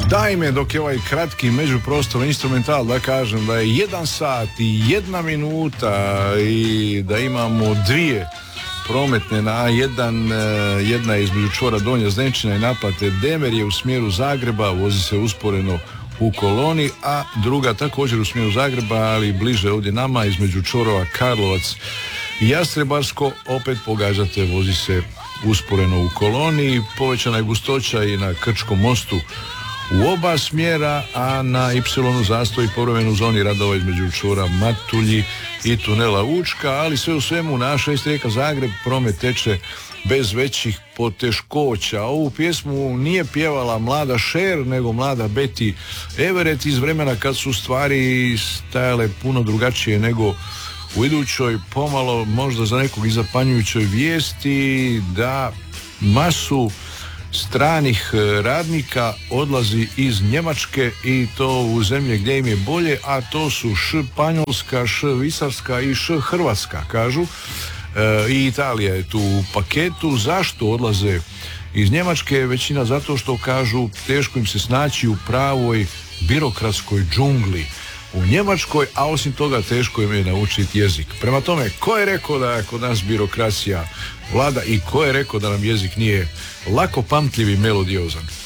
Daj me dok je ovaj kratki međuprostorni instrumental da kažem da je 1 sat i 1 minuta i da imamo 2 prometne na A1, jedna je između čvora Donja Zdenčina i naplate Demer je u smjeru Zagreba, vozi se usporeno u koloni, a druga također u smjeru Zagreba, ali bliže ovdje nama, između čvorova Karlovac i Jastrebarsko, opet pogađate, vozi se usporeno u koloni. Povećana je gustoća i na Krčkom mostu u oba smjera, a na Y zastoj povremeno u zoni radova između čvora Matulji i tunela Učka, ali sve u svemu na A6 Rijeka Zagreb promet teče bez većih poteškoća. Ovu pjesmu nije pjevala mlada Cher, nego mlada Betty Everett iz vremena kad su stvari stajale puno drugačije nego u idućoj, pomalo možda za nekog i zapanjujućoj vijesti da masu stranih radnika odlazi iz Njemačke i to u zemlje gdje im je bolje, a to su Španjolska, Švicarska i Hrvatska, kažu. I Italija je tu u paketu. Zašto odlaze iz Njemačke? Većina zato što, kažu, teško im se snaći u pravoj birokratskoj džungli u Njemačkoj, a osim toga teško im je naučiti jezik. Prema tome, ko je rekao da je kod nas birokracija vlada i ko je rekao da nam jezik nije lako pamtljiv i melodiozan?